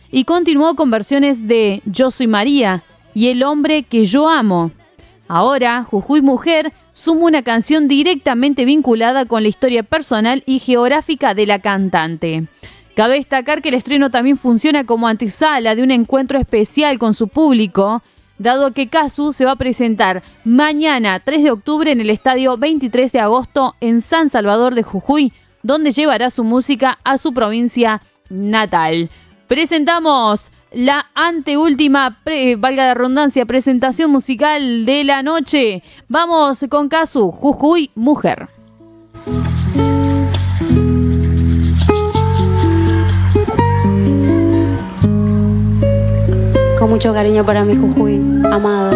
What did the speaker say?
y continuó con versiones de Yo soy María y El hombre que yo amo. Ahora, Jujuy Mujer suma una canción directamente vinculada con la historia personal y geográfica de la cantante. Cabe destacar que el estreno también funciona como antesala de un encuentro especial con su público, dado que Casu se va a presentar mañana 3 de octubre en el estadio 23 de agosto en San Salvador de Jujuy, donde llevará su música a su provincia natal. Presentamos la anteúltima, valga la redundancia, presentación musical de la noche. Vamos con Casu, Jujuy Mujer. Con mucho cariño para mi Jujuy, amado.